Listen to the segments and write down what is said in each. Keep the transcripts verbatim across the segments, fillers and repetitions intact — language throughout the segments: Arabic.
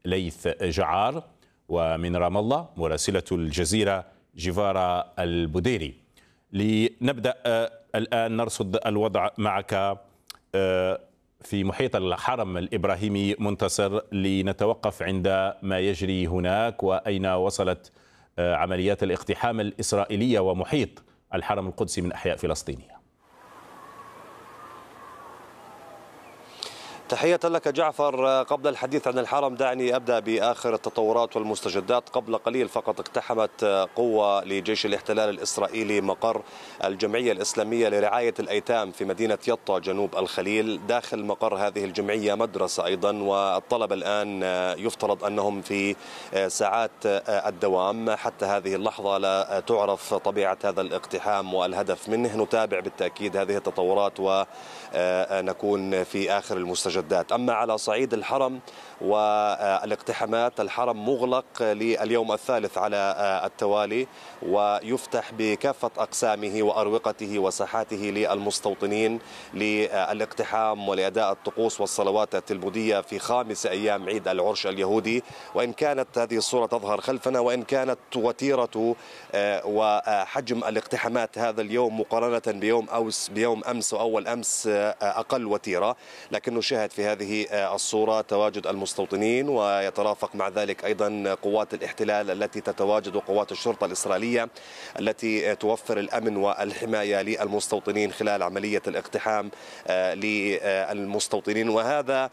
ليث جعار، ومن رام الله مراسلة الجزيرة جيفارا البديري. لنبدأ الآن نرصد الوضع معك في محيط الحرم الإبراهيمي منتصر، لنتوقف عند ما يجري هناك وأين وصلت عمليات الاقتحام الإسرائيلية ومحيط الحرم القدسي من أحياء فلسطينية. تحية لك جعفر. قبل الحديث عن الحرم دعني أبدأ بآخر التطورات والمستجدات. قبل قليل فقط اقتحمت قوة لجيش الاحتلال الإسرائيلي مقر الجمعية الإسلامية لرعاية الأيتام في مدينة يطا جنوب الخليل. داخل مقر هذه الجمعية مدرسة أيضا، والطلبة الآن يفترض أنهم في ساعات الدوام. حتى هذه اللحظة لا تعرف طبيعة هذا الاقتحام والهدف منه. نتابع بالتأكيد هذه التطورات ونكون في آخر المستجدات. أما على صعيد الحرم والاقتحامات، الحرم مغلق لليوم الثالث على التوالي، ويفتح بكافة أقسامه وأروقته وساحاته للمستوطنين للاقتحام ولأداء الطقوس والصلوات التلمودية في خامس أيام عيد العرش اليهودي. وإن كانت هذه الصورة تظهر خلفنا، وإن كانت وتيرة وحجم الاقتحامات هذا اليوم مقارنة بيوم أوس بيوم أمس وأول أمس أقل وتيرة، لكن نشاهد في هذه الصورة تواجد المستوطنين، ويترافق مع ذلك أيضا قوات الاحتلال التي تتواجد وقوات الشرطة الإسرائيلية التي توفر الأمن والحماية للمستوطنين خلال عملية الاقتحام للمستوطنين. وهذا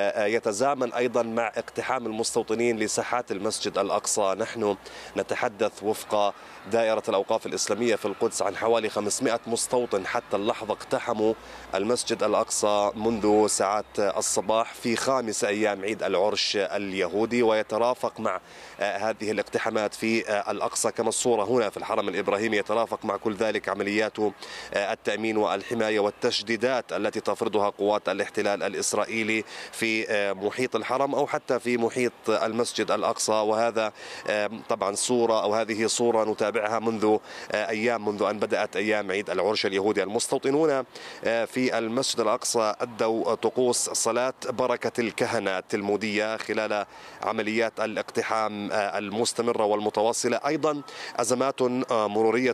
يتزامن أيضا مع اقتحام المستوطنين لساحات المسجد الأقصى. نحن نتحدث وفق دائرة الأوقاف الإسلامية في القدس عن حوالي خمسمائة مستوطن حتى اللحظة اقتحموا المسجد الأقصى منذ ساعات الصباح في خامس أيام عيد العرش اليهودي. ويترافق مع هذه الاقتحامات في الأقصى كما الصورة هنا في الحرم الإبراهيمي، يترافق مع كل ذلك عمليات التأمين والحماية والتشديدات التي تفرضها قوات الاحتلال الإسرائيلي في محيط الحرم أو حتى في محيط المسجد الأقصى. وهذا طبعا صورة أو هذه صورة نتابعها منذ أيام، منذ أن بدأت أيام عيد العرش اليهودي. المستوطنون في المسجد الأقصى أدوا طقوس صلاة بركة الكهنة التلمودية خلال عمليات الاقتحام المستمرة والمتواصلة. أيضا أزمات مرورية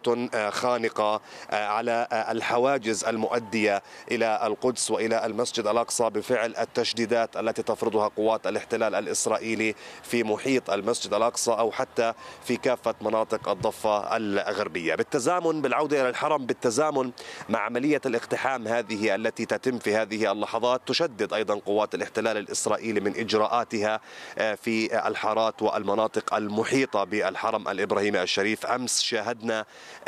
خانقة على الحواجز المؤدية إلى القدس وإلى المسجد الأقصى بفعل التشديدات التي تفرضها قوات الاحتلال الإسرائيلي في محيط المسجد الأقصى أو حتى في كافة مناطق الضفة الغربية. بالتزامن بالعودة إلى الحرم، بالتزامن مع عملية الاقتحام هذه التي تتم في هذه اللحظات، تشدد أيضا قوات الاحتلال الإسرائيلي من إجراءاتها في الحارات والمناطق المحيطة بالحرم الإبراهيمي الشريف. أمس شاهدنا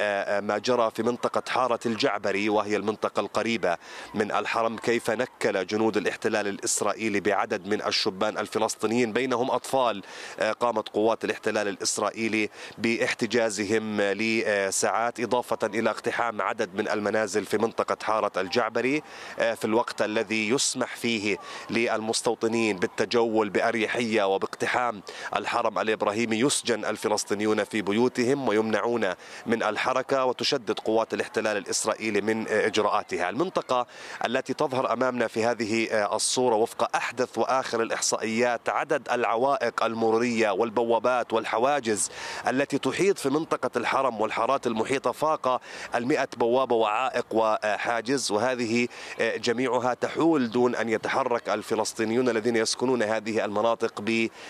ما جرى في منطقة حارة الجعبري وهي المنطقة القريبة من الحرم، كيف نكل جنود الاحتلال الإسرائيلي بعدد من الشبان الفلسطينيين بينهم أطفال. قامت قوات الاحتلال الإسرائيلي باحتجازهم لساعات، إضافة إلى اقتحام عدد من المنازل في منطقة حارة الجعبري في الوقت الذي يسمح فيه للمستوطنين بالتجول بأريحية وباقتحام الحرم الإبراهيمي. يسجن الفلسطينيون في بيوتهم ويمنعون من الحركة، وتشدد قوات الاحتلال الإسرائيلي من إجراءاتها. المنطقة التي تظهر أمامنا في هذه الصورة وفق أحدث وآخر الإحصائيات، عدد العوائق المرورية والبوابات والحواجز التي تحيط في منطقة الحرم والحارات المحيطة فاق المئة بوابة وعائق وحاجز، وهذه جميعها تحول دون أن يتحرك الفلسطينيون الذين يسكنون هذه المناطق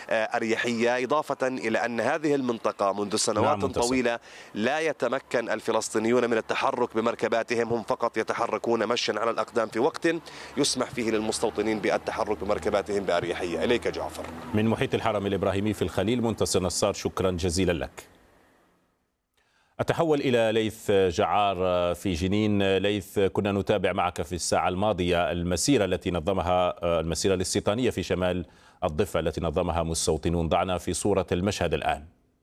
بأريحية. إضافة إلى أن هذه المنطقة منذ سنوات نعم طويلة لا يتمكن الفلسطينيون من التحرك بمركباتهم، هم فقط يتحركون مشيا على الأقدام في وقت يسمح فيه للمستوطنين بالتحرك بمركباتهم بأريحية. إليك جعفر. من محيط الحرم الإبراهيمي في الخليل منتصر نصار، شكرا جزيلا لك. أتحول إلى ليث جعار في جنين. ليث، كنا نتابع معك في الساعة الماضية المسيرة التي نظمها المسيرة الاستيطانية في شمال الضفة التي نظمها مستوطنون. ضعنا في صورة المشهد الآن.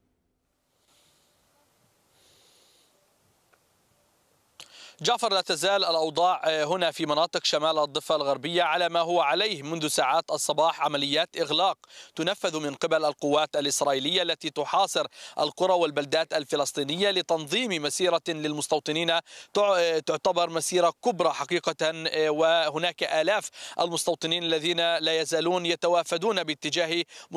جعفر، لا تزال الأوضاع هنا في مناطق شمال الضفة الغربية على ما هو عليه منذ ساعات الصباح. عمليات إغلاق تنفذ من قبل القوات الإسرائيلية التي تحاصر القرى والبلدات الفلسطينية لتنظيم مسيرة للمستوطنين تعتبر مسيرة كبرى حقيقة، وهناك آلاف المستوطنين الذين لا يزالون يتوافدون باتجاه